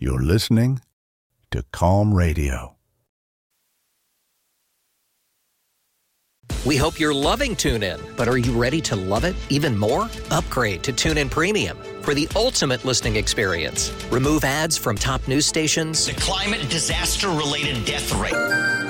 You're listening to Calm Radio. We hope you're loving TuneIn, but are you ready to love it even more? Upgrade to TuneIn Premium for the ultimate listening experience. Remove ads from top news stations. The climate disaster-related death rate.